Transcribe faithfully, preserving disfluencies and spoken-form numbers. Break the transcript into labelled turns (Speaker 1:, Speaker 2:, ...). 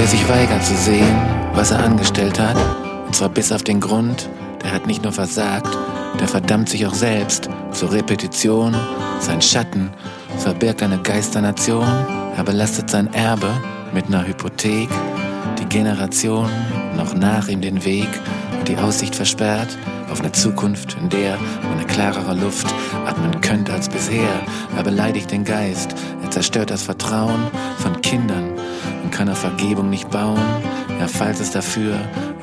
Speaker 1: der sich weigert zu sehen, was er angestellt hat, und zwar bis auf den Grund, der hat nicht nur versagt, der verdammt sich auch selbst zur Repetition. Sein Schatten verbirgt eine Geisternation, er belastet sein Erbe mit ner Hypothek. Die Generation noch nach ihm den Weg und die Aussicht versperrt auf eine Zukunft, in der man eine klarere Luft atmen könnte als bisher. Er beleidigt den Geist, er zerstört das Vertrauen von Kindern und kann auf Vergebung nicht bauen. Ja, falls es dafür